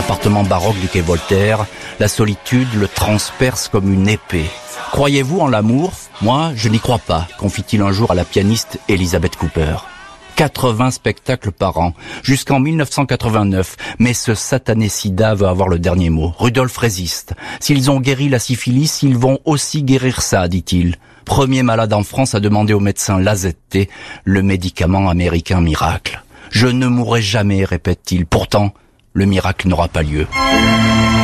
l'appartement baroque du quai Voltaire, la solitude le transperce comme une épée. Croyez-vous en l'amour ? Moi, je n'y crois pas, confie-t-il un jour à la pianiste Elizabeth Cooper. 80 spectacles par an, jusqu'en 1989. Mais ce satané sida veut avoir le dernier mot. Rudolf résiste. S'ils ont guéri la syphilis, ils vont aussi guérir ça, dit-il. Premier malade en France à demander au médecin l'AZT, le médicament américain miracle. Je ne mourrai jamais, répète-t-il. Pourtant, le miracle n'aura pas lieu.